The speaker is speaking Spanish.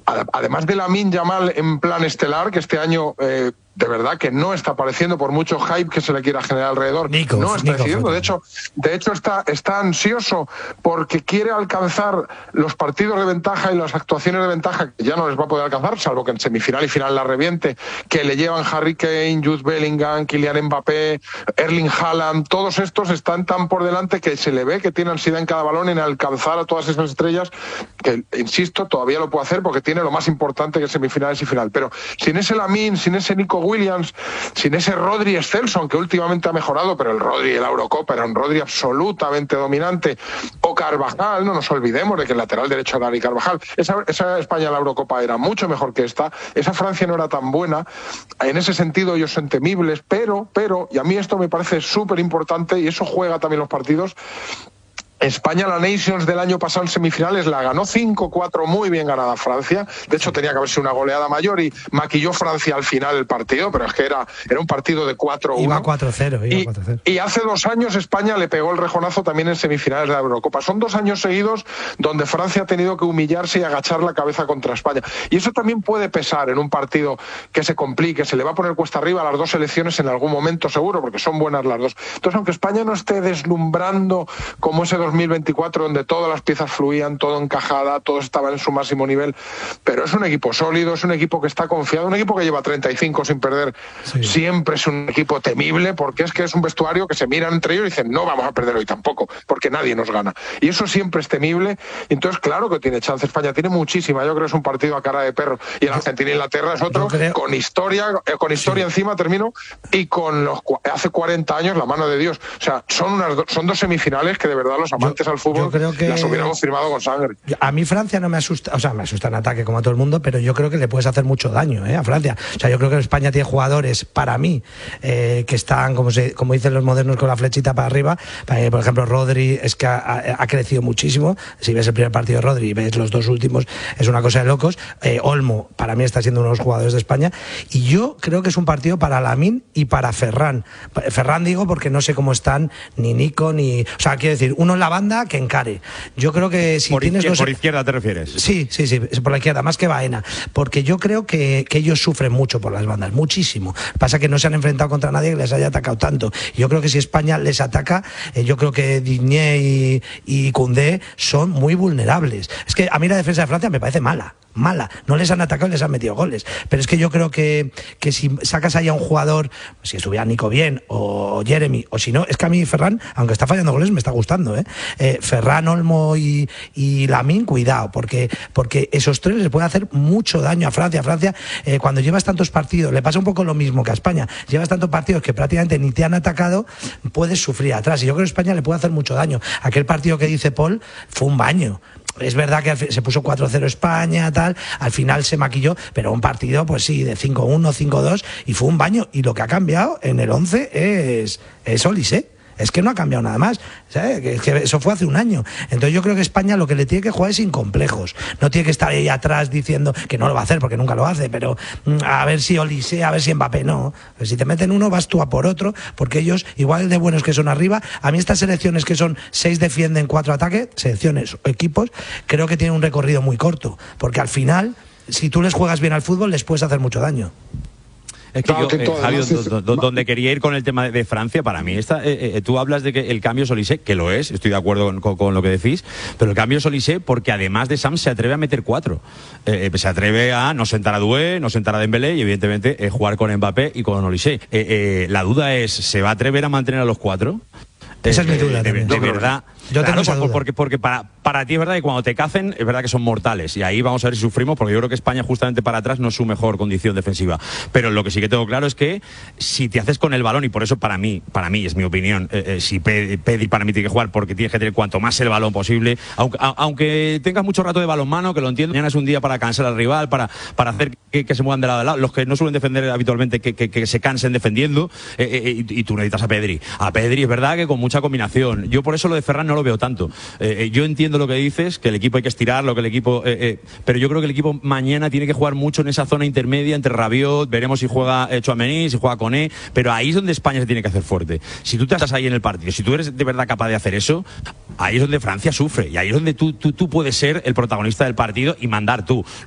además de Lamine Yamal en plan estelar, que este año de verdad que no está apareciendo por mucho hype que se le quiera generar alrededor. No está decidiendo. De hecho está ansioso porque quiere alcanzar los partidos de ventaja y las actuaciones de ventaja que ya no les va a poder alcanzar, salvo que en semifinal y final la reviente, que le llevan Harry Kane, Jude Bellingham, Kylian Mbappé, Erling Haaland. Todos estos están tan por delante que se le ve que tiene ansiedad en cada balón en alcanzar a todas esas estrellas, que, insisto, todavía lo puede hacer porque tiene lo más importante que es semifinales y final. Pero sin ese Lamine, sin ese Nico Williams, sin ese Rodri excelso, aunque últimamente ha mejorado, pero el Rodri de la Eurocopa era un Rodri absolutamente dominante, o Carvajal, no nos olvidemos de que el lateral derecho era Dani Carvajal. Esa España en la Eurocopa era mucho mejor que esta, esa Francia no era tan buena, en ese sentido ellos son temibles, pero, y a mí esto me parece súper importante y eso juega también los partidos. España, la Nations del año pasado en semifinales, la ganó 5-4, muy bien ganada Francia. De hecho, tenía que haber sido una goleada mayor y maquilló Francia al final el partido, pero es que era un partido de 4-1. Iba 4-0. Y hace 2 años España le pegó el rejonazo también en semifinales de la Eurocopa. Son 2 años seguidos donde Francia ha tenido que humillarse y agachar la cabeza contra España. Y eso también puede pesar en un partido que se complique, se le va a poner cuesta arriba a las dos selecciones en algún momento seguro, porque son buenas las dos. Entonces, aunque España no esté deslumbrando como ese 2024 donde todas las piezas fluían, todo encajada, todo estaba en su máximo nivel, pero es un equipo sólido, es un equipo que está confiado, un equipo que lleva 35 sin perder, siempre es un equipo temible, porque es que es un vestuario que se miran entre ellos y dicen no vamos a perder hoy tampoco, porque nadie nos gana, y eso siempre es temible. Entonces claro que tiene chance España, tiene muchísima. Yo creo que es un partido a cara de perro, y el Argentina-Inglaterra es otro con historia encima, termino, y con hace 40 años la mano de Dios. O sea, son 2 semifinales que de verdad los amantes al fútbol las hubiéramos firmado con sangre. A mí Francia no me asusta, o sea, me asusta en ataque como a todo el mundo, pero yo creo que le puedes hacer mucho daño a Francia. O sea, yo creo que España tiene jugadores, para mí, que están, como dicen los modernos, con la flechita para arriba. Por ejemplo, Rodri es que ha crecido muchísimo. Si ves el primer partido de Rodri y ves los 2 últimos, es una cosa de locos. Olmo, para mí, está siendo uno de los jugadores de España. Y yo creo que es un partido para Lamine y para Ferran. Ferran digo porque no sé cómo están ni Nico ni... O sea, quiero decir, uno en la banda que encare. Yo creo que si tienes por izquierda te refieres. Sí, por la izquierda, más que Baena, porque yo creo que ellos sufren mucho por las bandas, muchísimo. Pasa que no se han enfrentado contra nadie que les haya atacado tanto. Yo creo que si España les ataca, yo creo que Digne y Koundé son muy vulnerables. Es que a mí la defensa de Francia me parece mala. No les han atacado y les han metido goles, pero es que yo creo que si sacas ahí a un jugador, si estuviera Nico bien o Jeremy, o si no, es que a mí Ferran, aunque está fallando goles, me está gustando, Ferran, Olmo y Lamine, cuidado, porque esos 3 les pueden hacer mucho daño a Francia. Cuando llevas tantos partidos, le pasa un poco lo mismo que a España, llevas tantos partidos que prácticamente ni te han atacado, puedes sufrir atrás, y yo creo que España le puede hacer mucho daño. Aquel partido que dice Paul fue un baño. Es verdad que se puso 4-0 España, tal, al final se maquilló, pero un partido, pues sí, de 5-1, 5-2, y fue un baño. Y lo que ha cambiado en el 11 es Olise. Es que no ha cambiado nada más, ¿sabes? Que eso fue hace un año. Entonces yo creo que España lo que le tiene que jugar es sin complejos. No tiene que estar ahí atrás diciendo que no lo va a hacer, porque nunca lo hace, pero a ver si Olise, a ver si Mbappé, no. Pero si te meten uno, vas tú a por otro, porque ellos, igual de buenos que son arriba, a mí estas selecciones que son 6 defienden, 4 ataques, selecciones o equipos, creo que tienen un recorrido muy corto, porque al final, si tú les juegas bien al fútbol, les puedes hacer mucho daño. Es que Javi, donde quería ir con el tema de Francia, para mí, tú hablas de que el cambio es Olise, que lo es, estoy de acuerdo con lo que decís, pero el cambio es Olise porque además de Sam se atreve a meter 4. Se atreve a no sentar a Doué, no sentar a Dembélé y evidentemente jugar con Mbappé y con Olise. La duda es, ¿se va a atrever a mantener a los 4? Esa es mi duda. De verdad. Yo tengo esa duda. Porque para ti es verdad que cuando te cacen es verdad que son mortales, y ahí vamos a ver si sufrimos, porque yo creo que España justamente para atrás no es su mejor condición defensiva. Pero lo que sí que tengo claro es que si te haces con el balón, y por eso para mí es mi opinión, si Pedri para mí tiene que jugar, porque tienes que tener cuanto más el balón posible, aunque tengas mucho rato de balonmano, que lo entiendo, mañana es un día para cansar al rival, para hacer que se muevan de lado a lado, los que no suelen defender habitualmente que se cansen defendiendo, y tú necesitas a Pedri. A Pedri es verdad que con mucha combinación. Yo por eso lo de Ferran no lo veo tanto. Yo entiendo lo que dices, que el equipo hay que estirarlo, que el equipo... pero yo creo que el equipo mañana tiene que jugar mucho en esa zona intermedia entre Rabiot, veremos si juega Tchouaméni, si juega Koné, pero ahí es donde España se tiene que hacer fuerte. Si tú te estás ahí en el partido, si tú eres de verdad capaz de hacer eso, ahí es donde Francia sufre, y ahí es donde tú puedes ser el protagonista del partido y mandar tú.